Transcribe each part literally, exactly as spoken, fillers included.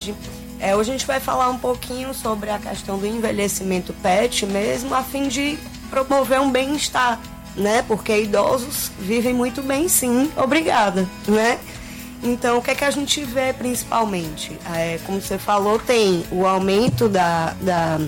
tarde. É, hoje a gente vai falar um pouquinho sobre a questão do envelhecimento pet mesmo, a fim de promover um bem-estar, né? Porque idosos vivem muito bem, sim, obrigada, né? Então, o que é que a gente vê principalmente? É, como você falou, tem o aumento da, da...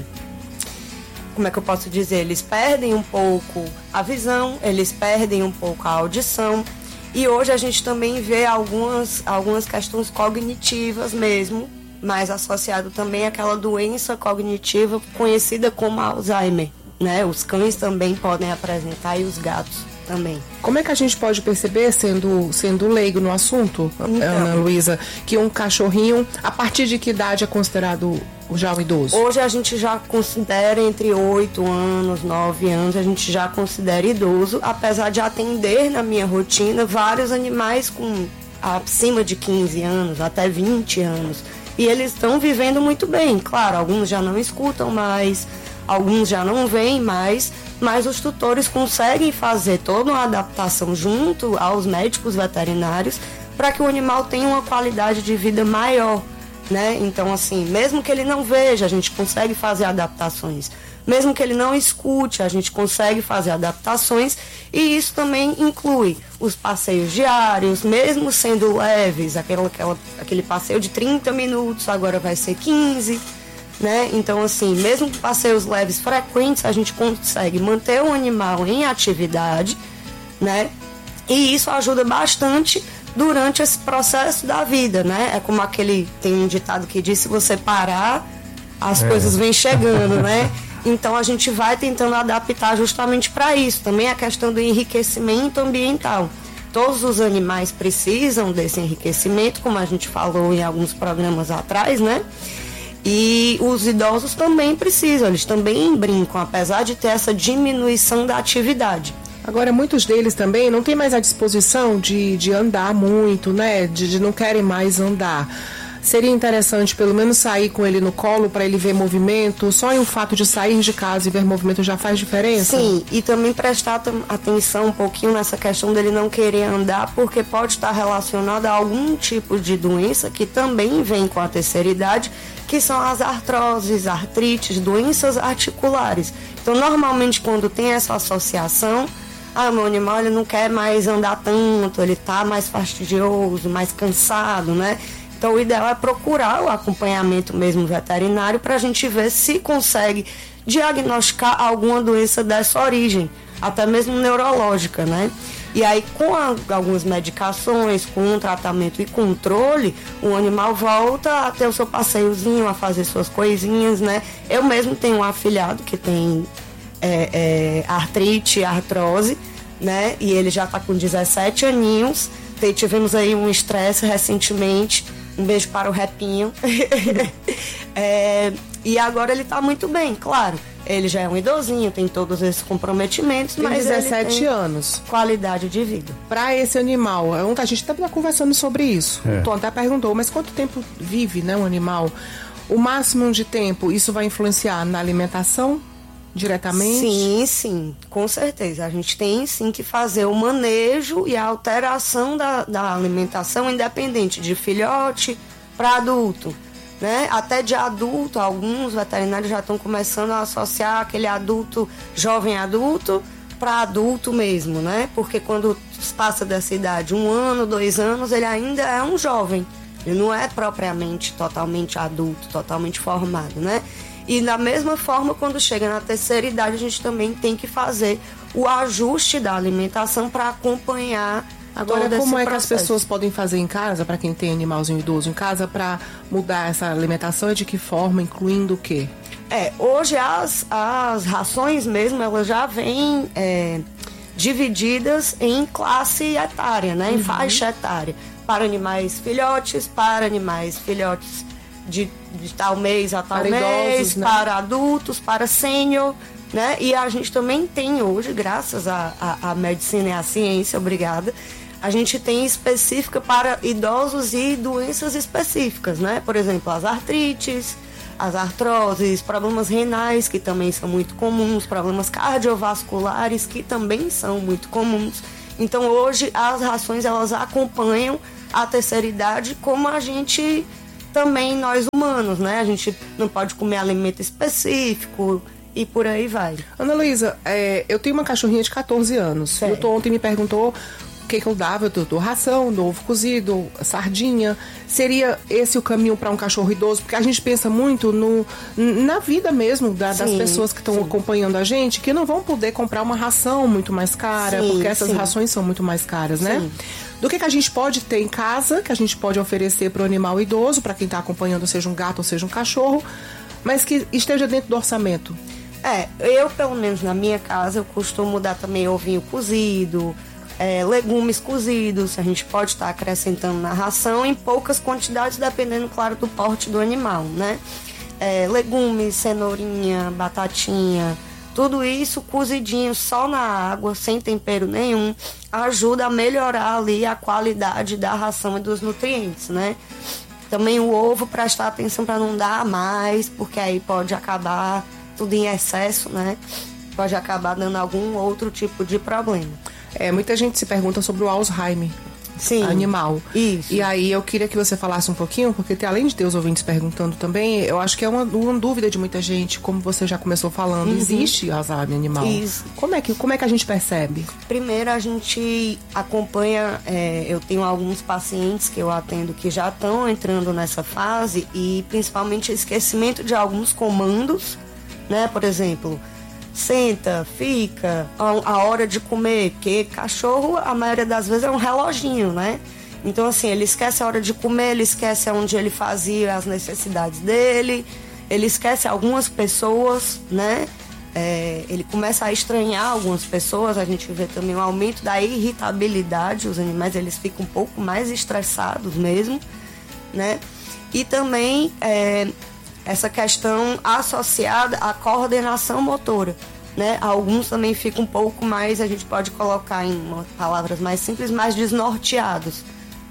Como é que eu posso dizer? Eles perdem um pouco a visão, eles perdem um pouco a audição. E hoje a gente também vê algumas, algumas questões cognitivas mesmo, mais associado também àquela doença cognitiva conhecida como Alzheimer, né? Os cães também podem apresentar e os gatos também. Como é que a gente pode perceber, sendo, sendo leigo no assunto, então, Ana Luísa, que um cachorrinho, a partir de que idade é considerado já um idoso? Hoje a gente já considera entre oito anos, nove anos, a gente já considera idoso, apesar de atender na minha rotina vários animais com acima de quinze anos, até vinte anos. E eles estão vivendo muito bem, claro, alguns já não escutam mais, alguns já não veem mais, mas os tutores conseguem fazer toda uma adaptação junto aos médicos veterinários para que o animal tenha uma qualidade de vida maior, né? Então, assim, mesmo que ele não veja, a gente consegue fazer adaptações. Mesmo que ele não escute, a gente consegue fazer adaptações, e isso também inclui os passeios diários, mesmo sendo leves, aquela, aquela, aquele passeio de trinta minutos, agora vai ser quinze, né? Então, assim, mesmo passeios leves frequentes, a gente consegue manter o animal em atividade, né? E isso ajuda bastante durante esse processo da vida, né? É como aquele, tem um ditado que diz, se você parar, as é. coisas vêm chegando, né? Então a gente vai tentando adaptar justamente para isso. Também a questão do enriquecimento ambiental. Todos os animais precisam desse enriquecimento, como a gente falou em alguns programas atrás, né? E os idosos também precisam, eles também brincam, apesar de ter essa diminuição da atividade. Agora, muitos deles também não têm mais a disposição de, de andar muito, né? De, de não querem mais andar. Seria interessante pelo menos sair com ele no colo para ele ver movimento? Só em o fato de sair de casa e ver movimento já faz diferença? Sim, e também prestar atenção um pouquinho nessa questão dele não querer andar, porque pode estar relacionado a algum tipo de doença que também vem com a terceira idade, que são as artroses, artrites, doenças articulares. Então, normalmente, quando tem essa associação, ah, meu animal ele não quer mais andar tanto, ele está mais fastidioso, mais cansado, né? Então, o ideal é procurar o acompanhamento mesmo veterinário para a gente ver se consegue diagnosticar alguma doença dessa origem, até mesmo neurológica, né? E aí, com a, algumas medicações, com um tratamento e controle, o animal volta a ter o seu passeiozinho, a fazer suas coisinhas, né? Eu mesmo tenho um afilhado que tem é, é, artrite, artrose, né? E ele já está com dezessete aninhos. Tivemos aí um estresse recentemente. Um beijo para o Repinho. é, e agora ele está muito bem, claro. Ele já é um idosinho, tem todos esses comprometimentos, tem mas dezessete ele tem anos. Qualidade de vida. Para esse animal, a gente estava conversando sobre isso. É. O Tom até perguntou, mas quanto tempo vive, né, um animal? O máximo de tempo, isso vai influenciar na alimentação? Diretamente? Sim, sim, com certeza. A gente tem sim que fazer o manejo e a alteração da, da alimentação, independente de filhote para adulto, né? Até de adulto, alguns veterinários já estão começando a associar aquele adulto, jovem adulto, para adulto mesmo, né? Porque quando passa dessa idade, um ano, dois anos, ele ainda é um jovem. Ele não é propriamente totalmente adulto, totalmente formado, né? E da mesma forma, quando chega na terceira idade, a gente também tem que fazer o ajuste da alimentação para acompanhar. Agora, como é processo. que as pessoas podem fazer em casa, para quem tem animalzinho idoso em casa, para mudar essa alimentação e de que forma, incluindo o quê? É, hoje as, as rações mesmo, elas já vêm é, divididas em classe etária, né? Em uhum. faixa etária. Para animais filhotes, para animais filhotes De, de tal mês a tal para mês, idosos, né? Para adultos, para sênior, né? E a gente também tem hoje, graças à medicina e à ciência, obrigada, a gente tem específica para idosos e doenças específicas, né? Por exemplo, as artrites, as artroses, problemas renais, que também são muito comuns, problemas cardiovasculares, que também são muito comuns. Então, hoje, as rações, elas acompanham a terceira idade, como a gente... Também nós humanos, né? A gente não pode comer alimento específico e por aí vai. Ana Luísa, é, eu tenho uma cachorrinha de catorze anos. Certo. O Milton ontem me perguntou o que, que eu dava. Eu dou ração, dou ovo cozido, sardinha. Seria esse o caminho para um cachorro idoso? Porque a gente pensa muito no, na vida mesmo da, sim, das pessoas que estão acompanhando a gente, que não vão poder comprar uma ração muito mais cara, sim, porque essas sim. rações são muito mais caras, né? Sim. Do que, que a gente pode ter em casa, que a gente pode oferecer para o animal idoso, para quem está acompanhando, seja um gato ou seja um cachorro, mas que esteja dentro do orçamento. É, eu pelo menos na minha casa, eu costumo dar também ovinho cozido, é, legumes cozidos, a gente pode estar acrescentando na ração em poucas quantidades, dependendo, claro, do porte do animal, né? É, legumes, cenourinha, batatinha, tudo isso cozidinho só na água, sem tempero nenhum, ajuda a melhorar ali a qualidade da ração e dos nutrientes, né? Também o ovo, prestar atenção para não dar mais, porque aí pode acabar tudo em excesso, né? Pode acabar dando algum outro tipo de problema. É, muita gente se pergunta sobre o Alzheimer. Sim, animal. Isso. E aí eu queria que você falasse um pouquinho, porque tem, além de ter os ouvintes perguntando também, eu acho que é uma, uma dúvida de muita gente, como você já começou falando, uhum. existe Alzheimer animal. Isso. Como é que, como é que a gente percebe? Primeiro a gente acompanha, é, eu tenho alguns pacientes que eu atendo que já estão entrando nessa fase e principalmente esquecimento de alguns comandos, né? Por exemplo, senta, fica, a, a hora de comer, porque cachorro, a maioria das vezes, é um reloginho, né? Então, assim, ele esquece a hora de comer, ele esquece onde ele fazia as necessidades dele, ele esquece algumas pessoas, né? É, ele começa a estranhar algumas pessoas, a gente vê também um aumento da irritabilidade, os animais, eles ficam um pouco mais estressados mesmo, né? E também é, essa questão associada à coordenação motora, né? Alguns também ficam um pouco mais, a gente pode colocar em palavras mais simples, mais desnorteados.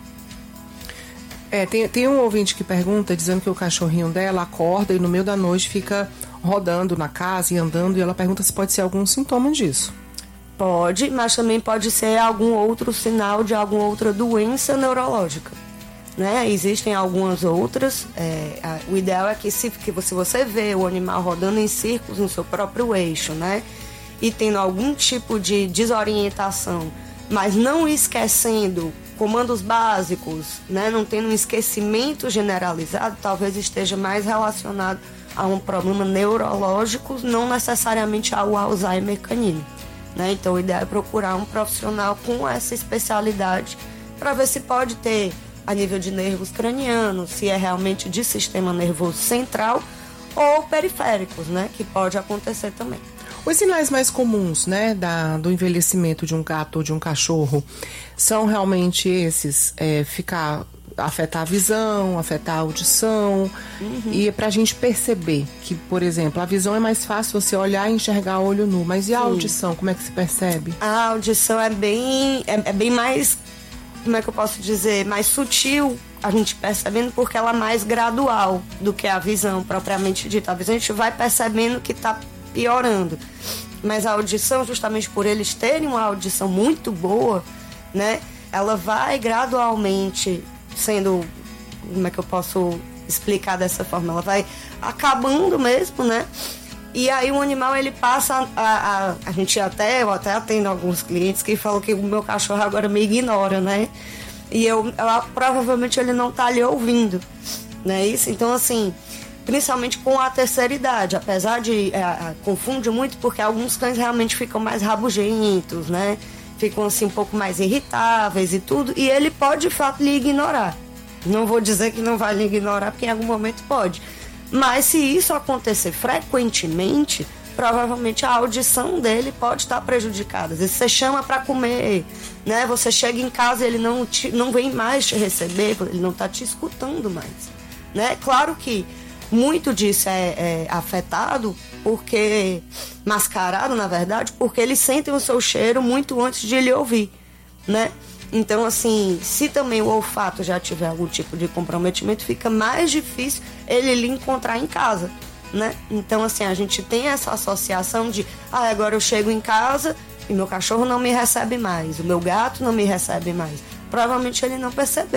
É, tem, tem um ouvinte que pergunta, dizendo que o cachorrinho dela acorda e no meio da noite fica rodando na casa e andando, e ela pergunta se pode ser algum sintoma disso. Pode, mas também pode ser algum outro sinal de alguma outra doença neurológica, né? Existem algumas outras, é, a, o ideal é que se, que se você vê o animal rodando em círculos no seu próprio eixo, né? E tendo algum tipo de desorientação, mas não esquecendo comandos básicos, né? Não tendo um esquecimento generalizado, talvez esteja mais relacionado a um problema neurológico, não necessariamente ao Alzheimer canino, né? Então o ideal é procurar um profissional com essa especialidade para ver se pode ter a nível de nervos cranianos, se é realmente de sistema nervoso central ou periféricos, né? Que pode acontecer também. Os sinais mais comuns, né, da, do envelhecimento de um gato ou de um cachorro são realmente esses, é, ficar, afetar a visão, afetar a audição, uhum. E pra gente perceber que, por exemplo, a visão é mais fácil você olhar e enxergar a olho nu, mas e a Sim. audição, como é que se percebe? A audição é bem, é, é bem mais, como é que eu posso dizer, mais sutil, a gente percebendo, porque ela é mais gradual do que a visão propriamente dita. A visão a gente vai percebendo que tá piorando, mas a audição, justamente por eles terem uma audição muito boa, né, ela vai gradualmente sendo, como é que eu posso explicar dessa forma, ela vai acabando mesmo, né, e aí o animal ele passa a, a, a gente até, eu até atendo alguns clientes que falam que o meu cachorro agora me ignora, né, e eu, eu provavelmente ele não tá ali ouvindo, né, isso, então assim, principalmente com a terceira idade, apesar de é, confunde muito porque alguns cães realmente ficam mais rabugentos, né? Ficam assim um pouco mais irritáveis e tudo, e ele pode de fato lhe ignorar. Não vou dizer que não vai lhe ignorar, porque em algum momento pode. Mas se isso acontecer frequentemente, provavelmente a audição dele pode estar prejudicada. Às vezes você chama para comer, né? Você chega em casa e ele não, te, não vem mais te receber, ele não está te escutando mais, né? Claro que muito disso é, é afetado, porque mascarado, na verdade, porque eles sentem o seu cheiro muito antes de ele ouvir, né? Então, assim, se também o olfato já tiver algum tipo de comprometimento, fica mais difícil ele lhe encontrar em casa, né? Então, assim, a gente tem essa associação de, ah, agora eu chego em casa e meu cachorro não me recebe mais, o meu gato não me recebe mais. Provavelmente ele não percebeu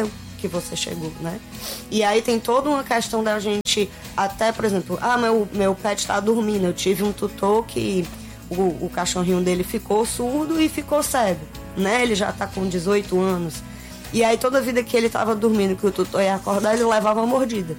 que você chegou, né? E aí tem toda uma questão da gente, até, por exemplo, ah, meu, meu pet tá dormindo. Eu tive um tutor que o, o cachorrinho dele ficou surdo e ficou cego, né? Ele já tá com dezoito anos. E aí toda vida que ele tava dormindo, que o tutor ia acordar, ele levava uma mordida.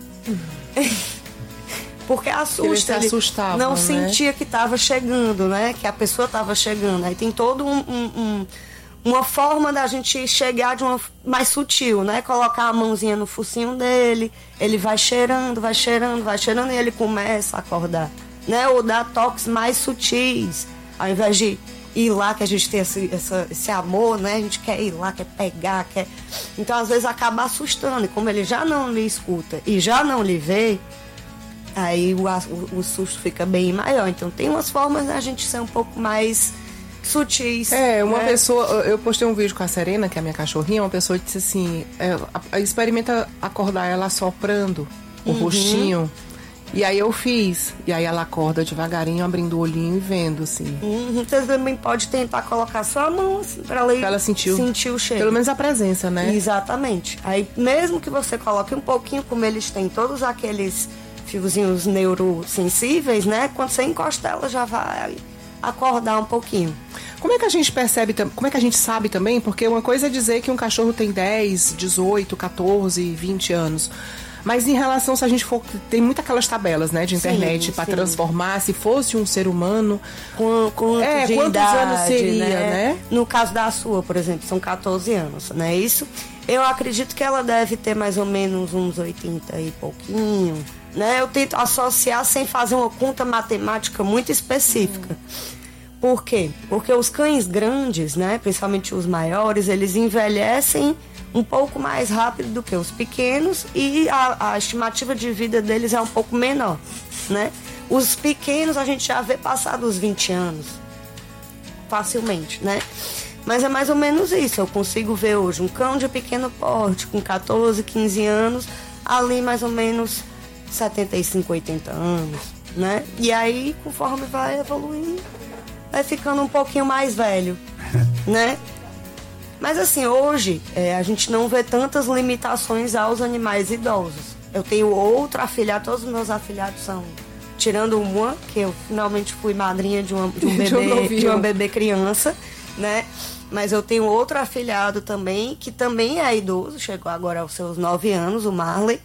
Porque assusta, ele se assustava, não né? sentia que estava chegando, né? Que a pessoa estava chegando. Aí tem todo um, um, um, uma forma da gente chegar de uma mais sutil, né? Colocar a mãozinha no focinho dele, ele vai cheirando, vai cheirando, vai cheirando e ele começa a acordar, né? Ou dar toques mais sutis, ao invés de ir lá, que a gente tem esse, essa, esse amor, né? A gente quer ir lá, quer pegar, quer... Então, às vezes, acaba assustando. E como ele já não lhe escuta e já não lhe vê, aí o, o, o susto fica bem maior. Então tem umas formas da gente ser um pouco mais sutis. É, uma né? pessoa... Eu postei um vídeo com a Serena, que é a minha cachorrinha. Uma pessoa disse assim... É, a, a, experimenta acordar ela soprando o uhum. rostinho. E aí eu fiz. E aí ela acorda devagarinho, abrindo o olhinho e vendo, assim. Uhum. Você também pode tentar colocar sua mão assim, pra ela, pra ela sentir, sentir o cheiro. Pelo menos a presença, né? Exatamente. Aí mesmo que você coloque um pouquinho, como eles têm todos aqueles fiozinhos neurosensíveis, né? Quando você encosta ela, já vai acordar um pouquinho. Como é que a gente percebe, como é que a gente sabe também? Porque uma coisa é dizer que um cachorro tem dez, dezoito, quatorze, vinte anos. Mas em relação, se a gente for... Tem muitas aquelas tabelas, né, de internet para transformar, se fosse um ser humano... Com, com é, de quantos idade, anos seria, né? né? No caso da sua, por exemplo, são catorze anos, não é isso? Eu acredito que ela deve ter mais ou menos uns oitenta e pouquinho, né? Eu tento associar sem fazer uma conta matemática muito específica. Hum. Por quê? Porque os cães grandes, né, principalmente os maiores, eles envelhecem um pouco mais rápido do que os pequenos e a, a estimativa de vida deles é um pouco menor, né? Os pequenos a gente já vê passar dos vinte anos facilmente, né? Mas é mais ou menos isso. Eu consigo ver hoje um cão de pequeno porte com catorze, quinze anos, ali mais ou menos setenta e cinco, oitenta anos, né? E aí, conforme vai evoluindo, vai ficando um pouquinho mais velho, né? Mas assim, hoje é, a gente não vê tantas limitações aos animais idosos. Eu tenho outro afilhado, todos os meus afilhados são, tirando uma, que eu finalmente fui madrinha de, uma, de um bebê, de uma bebê criança, né? Mas eu tenho outro afilhado também, que também é idoso, chegou agora aos seus nove anos, o Marley,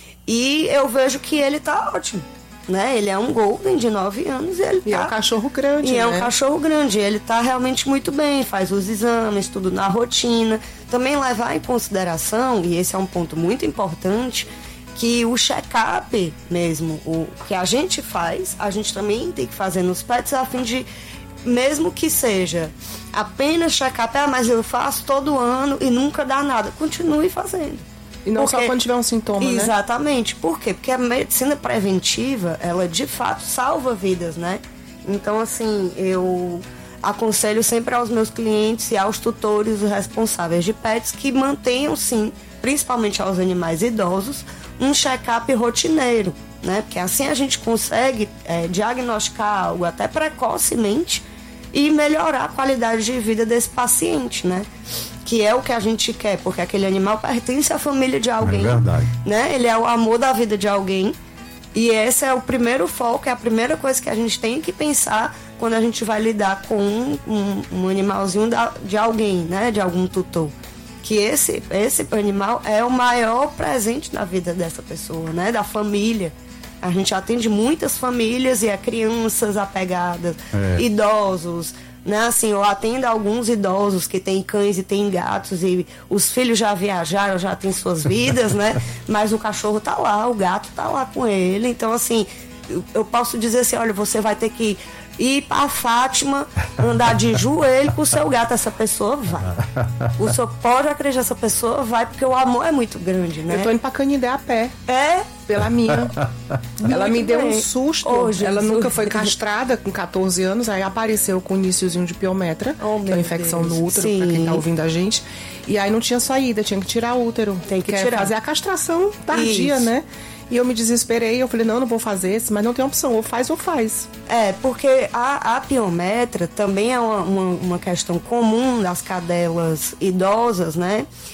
e eu vejo que ele tá ótimo. Né? Ele é um golden de nove anos e ele e tá... é um cachorro grande, E né? é um cachorro grande, ele tá realmente muito bem, faz os exames, tudo na rotina. Também levar em consideração, e esse é um ponto muito importante, que o check-up mesmo, o que a gente faz, a gente também tem que fazer nos pets a fim de, mesmo que seja apenas check-up, ah, mas eu faço todo ano e nunca dá nada, continue fazendo. E não porque, só quando tiver um sintoma, exatamente, né? Exatamente. Por quê? Porque a medicina preventiva, ela de fato salva vidas, né? Então, assim, eu aconselho sempre aos meus clientes e aos tutores responsáveis de pets que mantenham, sim, principalmente aos animais idosos, um check-up rotineiro, né? Porque assim a gente consegue é, diagnosticar algo até precocemente e melhorar a qualidade de vida desse paciente, né? Que é o que a gente quer, porque aquele animal pertence à família de alguém. É verdade. Né? Ele é o amor da vida de alguém. E esse é o primeiro foco, é a primeira coisa que a gente tem que pensar quando a gente vai lidar com um, um, um animalzinho da, de alguém, né? De algum tutor. Que esse, esse animal é o maior presente na vida dessa pessoa, né? Da família. A gente atende muitas famílias e é crianças apegadas, é. idosos, né? Assim, eu atendo alguns idosos que têm cães e têm gatos e os filhos já viajaram, já têm suas vidas, né? Mas o cachorro tá lá, o gato tá lá com ele. Então, assim, eu, eu posso dizer assim, olha, você vai ter que ir pra Fátima, andar de joelho com o seu gato. Essa pessoa vai. O senhor pode acreditar, essa pessoa vai, porque o amor é muito grande, né? Eu tô indo pra Canindé a pé. É? Pela minha. Ela Muito me deu bem. um susto. Oh, ela Jesus. nunca foi castrada com catorze anos, aí apareceu com o iniciozinho de piometra, oh, que é uma infecção Deus. no útero, Sim. pra quem tá ouvindo a gente. E aí não tinha saída, tinha que tirar o útero. Tem que é tirar. fazer a castração tardia, Isso. né? E eu me desesperei, eu falei, não, não vou fazer esse, mas não tem opção, ou faz ou faz. É, porque a, a piometra também é uma, uma, uma questão comum das cadelas idosas, né?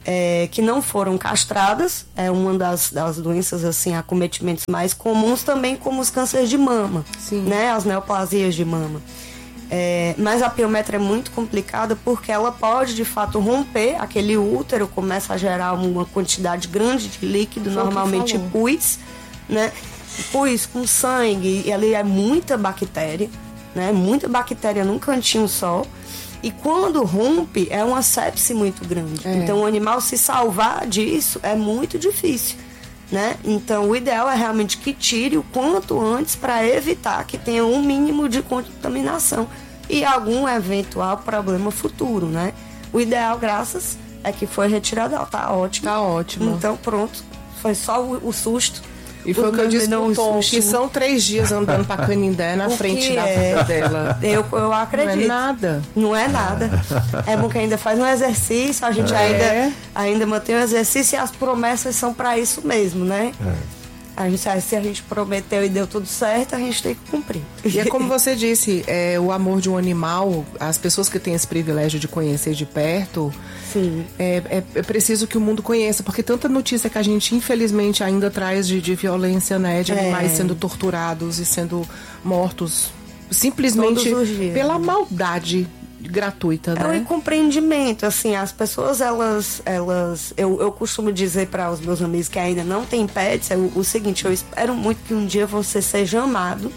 é, que não foram castradas, é uma das, das doenças, assim, acometimentos mais comuns, também como os cânceres de mama, Sim. né, as neoplasias de mama. É, mas a piometra é muito complicada porque ela pode, de fato, romper aquele útero, começa a gerar uma quantidade grande de líquido, Foi normalmente pus, né? Pus com sangue, e ali é muita bactéria, né? Muita bactéria num cantinho só. E quando rompe, é uma sepse muito grande. É. Então, o animal se salvar disso é muito difícil, né? Então, o ideal é realmente que tire o quanto antes para evitar que tenha um mínimo de contaminação e algum eventual problema futuro, né? O ideal, graças, é que foi retirado, ela tá ótimo. Tá ótimo. Então, pronto. Foi só o, o susto. E foi o que eu disse pro Tom, que são três dias andando pra Canindé na frente da é, vida dela. Eu, eu acredito. Não é nada. Não é nada. É bom que ainda faz um exercício, a gente é. ainda, ainda mantém o exercício e as promessas são pra isso mesmo, né? É. A gente, se a gente prometeu e deu tudo certo, a gente tem que cumprir. E é como você disse, é, o amor de um animal, as pessoas que têm esse privilégio de conhecer de perto, Sim. É, é, é preciso que o mundo conheça, porque tanta notícia que a gente infelizmente ainda traz de, de violência, né? De animais é. sendo torturados e sendo mortos simplesmente pela maldade gratuita, né? É um incompreendimento, assim, as pessoas, elas, elas eu, eu costumo dizer para os meus amigos que ainda não têm pets, é o, o seguinte, eu espero muito que um dia você seja amado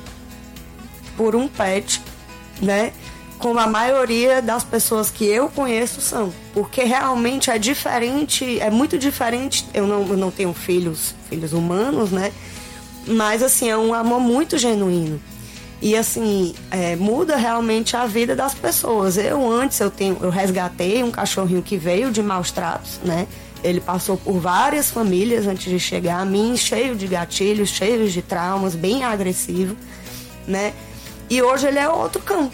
por um pet, né? Como a maioria das pessoas que eu conheço são, porque realmente é diferente, é muito diferente, eu não, eu não tenho filhos, filhos humanos, né? Mas, assim, é um amor muito genuíno. E assim, é, muda realmente a vida das pessoas. Eu antes, eu, tenho, eu resgatei um cachorrinho que veio de maus tratos, né? Ele passou por várias famílias antes de chegar a mim, cheio de gatilhos, cheio de traumas, bem agressivo, né? E hoje ele é outro cão.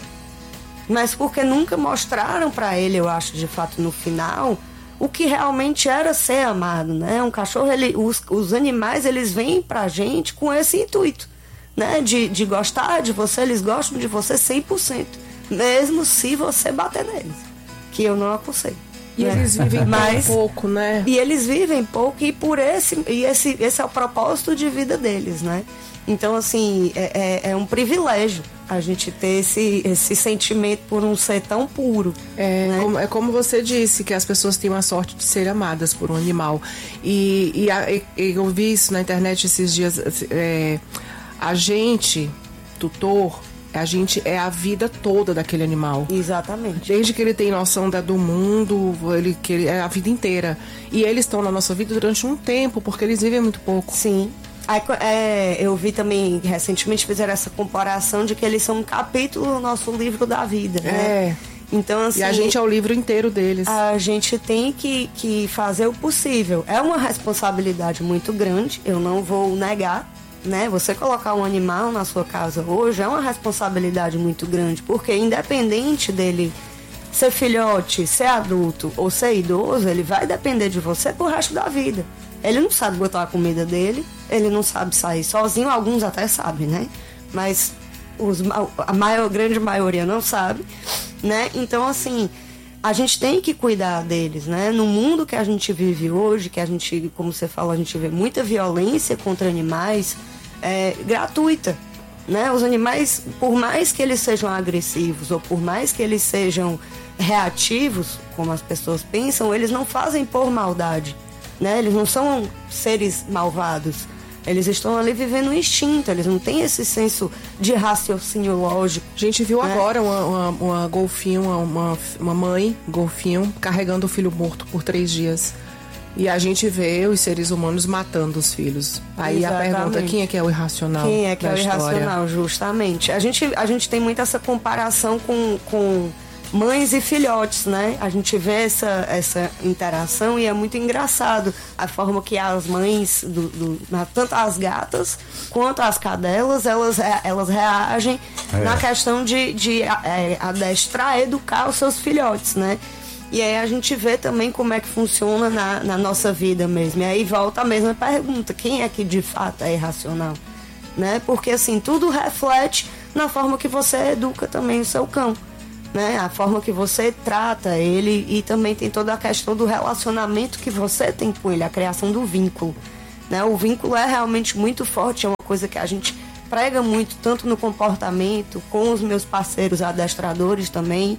Mas porque nunca mostraram pra ele, eu acho, de fato, no final, o que realmente era ser amado, né? Um cachorro, ele, os, os animais, eles vêm pra gente com esse intuito, né, de, de gostar de você, eles gostam de você cem por cento, mesmo se você bater neles, que eu não aconselho. E né? eles vivem Mas, pouco, né? E eles vivem pouco e por esse, e esse, esse é o propósito de vida deles, né? Então, assim, é, é, é um privilégio a gente ter esse, esse sentimento por um ser tão puro. É, né? como, é como você disse, que as pessoas têm a sorte de ser amadas por um animal. E, e, a, e eu vi isso na internet esses dias. É, a gente, tutor, a gente é a vida toda daquele animal. Exatamente. Desde que ele tem noção da, do mundo, ele, que ele, é a vida inteira. E eles estão na nossa vida durante um tempo, porque eles vivem muito pouco. Sim. Aí, é, eu vi também, recentemente, fizeram essa comparação de que eles são um capítulo no nosso livro da vida, né? É. Então, assim, e a gente é o livro inteiro deles. A gente tem que, que fazer o possível. É uma responsabilidade muito grande, eu não vou negar, né? Você colocar um animal na sua casa hoje é uma responsabilidade muito grande, porque independente dele ser filhote, ser adulto ou ser idoso, ele vai depender de você pro resto da vida. Ele não sabe botar a comida dele, ele não sabe sair sozinho, alguns até sabem, né? Mas os, a maior, grande maioria não sabe, né? Então, assim, a gente tem que cuidar deles, né? No mundo que a gente vive hoje, que a gente, como você falou, a gente vê muita violência contra animais, é, gratuita, né? Os animais, por mais que eles sejam agressivos ou por mais que eles sejam reativos, como as pessoas pensam, eles não fazem por maldade, né? Eles não são seres malvados. Eles estão ali vivendo um instinto, eles não têm esse senso de raciocínio lógico. A gente viu né? agora uma, uma, uma golfinho, uma, uma mãe golfinho carregando o filho morto por três dias. E a gente vê os seres humanos matando os filhos. Aí Exatamente. A pergunta, quem é que é o irracional? Quem é que é o história? irracional, justamente. A gente, a gente tem muito essa comparação com, com mães e filhotes, né? A gente vê essa, essa interação e é muito engraçado a forma que as mães, do, do, tanto as gatas quanto as cadelas, elas, elas reagem é. na questão de, de é, adestrar, educar os seus filhotes, né? E aí a gente vê também como é que funciona na, na nossa vida mesmo. E aí volta a mesma pergunta, quem é que de fato é irracional? Né? Porque assim, tudo reflete na forma que você educa também o seu cão. né? A forma que você trata ele, e também tem toda a questão do relacionamento que você tem com ele, a criação do vínculo, né? O vínculo é realmente muito forte, é uma coisa que a gente prega muito, tanto no comportamento, com os meus parceiros adestradores também.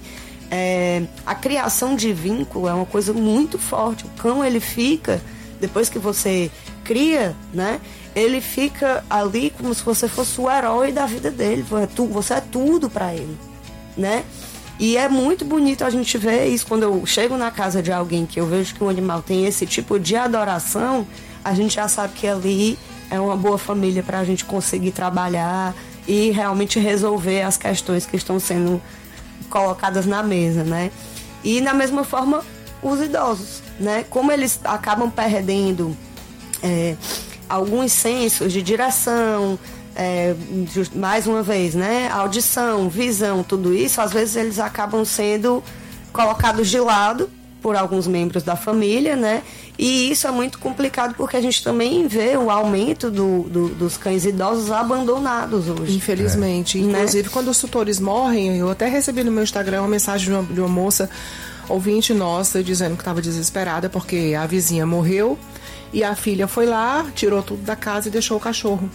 É, a criação de vínculo é uma coisa muito forte. O cão, ele fica, depois que você cria, né, ele fica ali como se você fosse o herói da vida dele. Você é tudo para ele, né? E é muito bonito a gente ver isso. Quando eu chego na casa de alguém que eu vejo que o animal tem esse tipo de adoração, a gente já sabe que ali é uma boa família para a gente conseguir trabalhar e realmente resolver as questões que estão sendo colocadas na mesa, né? E da mesma forma os idosos, né? Como eles acabam perdendo é, alguns sensos de direção, é, mais uma vez, né? Audição, visão, tudo isso, às vezes eles acabam sendo colocados de lado por alguns membros da família, né? E isso é muito complicado porque a gente também vê o aumento do, do, dos cães idosos abandonados hoje. Infelizmente. É. Inclusive, né? Quando os tutores morrem, eu até recebi no meu Instagram uma mensagem de uma, de uma moça, ouvinte nossa, dizendo que estava desesperada porque a vizinha morreu e a filha foi lá, tirou tudo da casa e deixou o cachorro.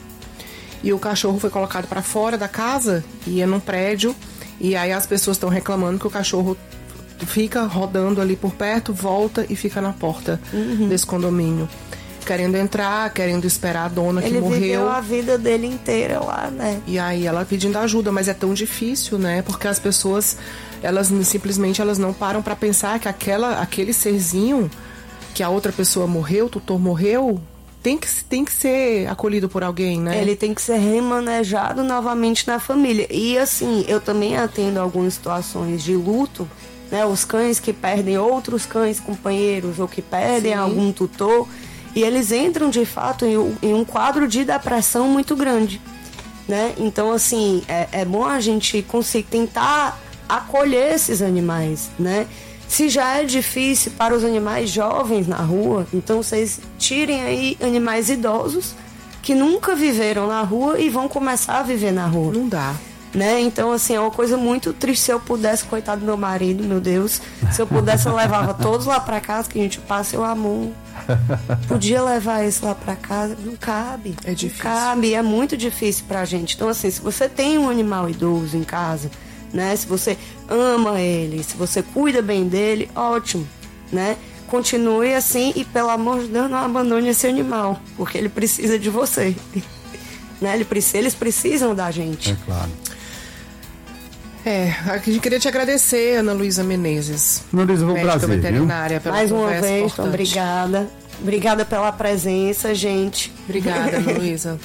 E o cachorro foi colocado para fora da casa, ia num prédio, e aí as pessoas estão reclamando que o cachorro fica rodando ali por perto, volta e fica na porta uhum. desse condomínio, querendo entrar, querendo esperar a dona Ele que morreu. Ele viveu a vida dele inteira lá, né? E aí ela pedindo ajuda, mas é tão difícil, né? Porque as pessoas, elas simplesmente elas não param para pensar que aquela, aquele serzinho que a outra pessoa morreu, o tutor morreu, tem que, tem que ser acolhido por alguém, né? Ele tem que ser remanejado novamente na família. E assim, eu também atendo algumas situações de luto, né, os cães que perdem outros cães companheiros ou que perdem Sim. algum tutor, e eles entram de fato em, em um quadro de depressão muito grande, né? Então assim, é, é bom a gente conseguir tentar acolher esses animais, né? Se já é difícil para os animais jovens na rua, então vocês tirem aí animais idosos que nunca viveram na rua e vão começar a viver na rua. Não dá. Né? Então, assim, é uma coisa muito triste. Se eu pudesse, coitado do meu marido, meu Deus, se eu pudesse, eu levava todos lá pra casa, que a gente passa, eu amo. Podia levar esse lá pra casa, não cabe. É difícil. Não cabe, é muito difícil pra gente. Então, assim, se você tem um animal idoso em casa, né? Se você ama ele, se você cuida bem dele, ótimo, né? Continue assim e, pelo amor de Deus, não abandone esse animal, porque ele precisa de você. Né? Ele precisa, eles precisam da gente. É claro. É, a gente queria te agradecer, Ana Luísa Menezes. Ana Luísa, foi um prazer, veterinária, pela Mais uma vez, importante. obrigada. Obrigada pela presença, gente. Obrigada, Ana Luísa.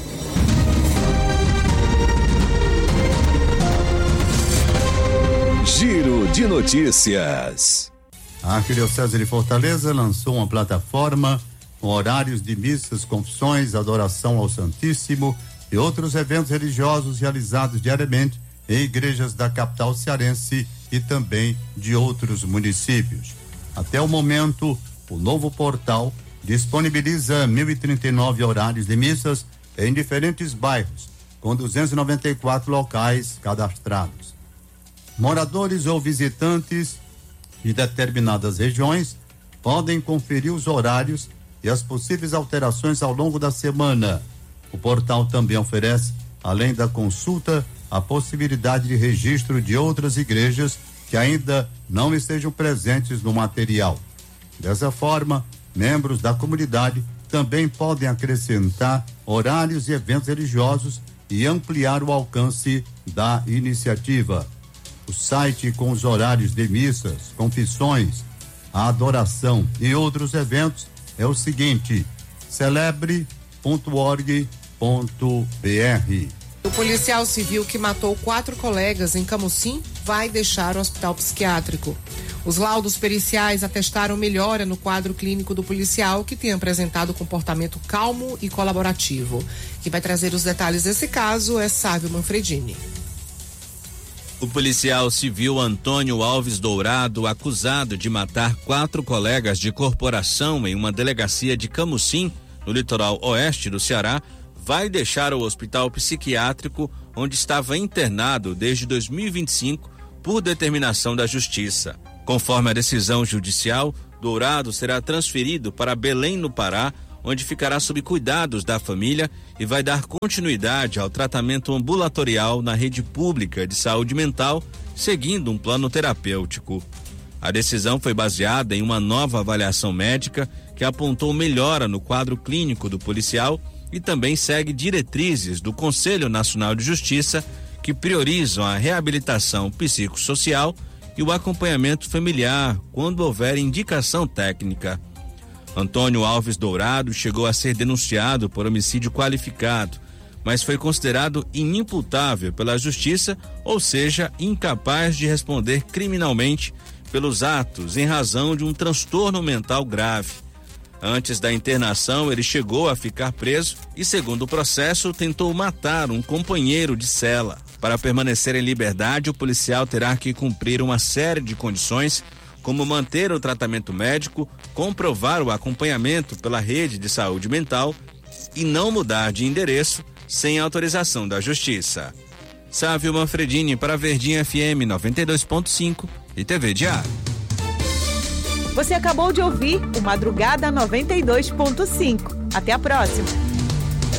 Giro de notícias. A Arquidiocese de Fortaleza lançou uma plataforma com horários de missas, confissões, adoração ao Santíssimo e outros eventos religiosos realizados diariamente em igrejas da capital cearense e também de outros municípios. Até o momento, o novo portal disponibiliza mil e trinta e nove horários de missas em diferentes bairros, com duzentos e noventa e quatro locais cadastrados. Moradores ou visitantes de determinadas regiões podem conferir os horários e as possíveis alterações ao longo da semana. O portal também oferece, além da consulta, a possibilidade de registro de outras igrejas que ainda não estejam presentes no material. Dessa forma, membros da comunidade também podem acrescentar horários e eventos religiosos e ampliar o alcance da iniciativa. O site com os horários de missas, confissões, a adoração e outros eventos é o seguinte: celebre ponto org ponto br. O policial civil que matou quatro colegas em Camusim vai deixar o hospital psiquiátrico. Os laudos periciais atestaram melhora no quadro clínico do policial, que tem apresentado comportamento calmo e colaborativo. Quem vai trazer os detalhes desse caso é Sávio Manfredini. O policial civil Antônio Alves Dourado, acusado de matar quatro colegas de corporação em uma delegacia de Camusim, no litoral oeste do Ceará, vai deixar o hospital psiquiátrico onde estava internado desde dois mil e vinte e cinco por determinação da Justiça. Conforme a decisão judicial, Dourado será transferido para Belém, no Pará, onde ficará sob cuidados da família e vai dar continuidade ao tratamento ambulatorial na rede pública de saúde mental, seguindo um plano terapêutico. A decisão foi baseada em uma nova avaliação médica que apontou melhora no quadro clínico do policial e também segue diretrizes do Conselho Nacional de Justiça, que priorizam a reabilitação psicossocial e o acompanhamento familiar quando houver indicação técnica. Antônio Alves Dourado chegou a ser denunciado por homicídio qualificado, mas foi considerado inimputável pela Justiça, ou seja, incapaz de responder criminalmente pelos atos em razão de um transtorno mental grave. Antes da internação, ele chegou a ficar preso e, segundo o processo, tentou matar um companheiro de cela. Para permanecer em liberdade, o policial terá que cumprir uma série de condições, como manter o tratamento médico, comprovar o acompanhamento pela rede de saúde mental e não mudar de endereço sem autorização da Justiça. Sávio Manfredini para Verdinha F M noventa e dois ponto cinco e T V Diário. Você acabou de ouvir o Madrugada noventa e dois ponto cinco. Até a próxima.